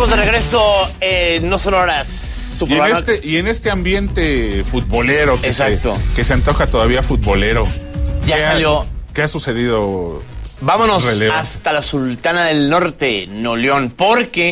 estamos de regreso en No Sonoras. Y en este ambiente futbolero que se antoja todavía futbolero. Ya salió. ¿Qué ha sucedido? Vámonos hasta la Sultana del Norte, Nuevo León, porque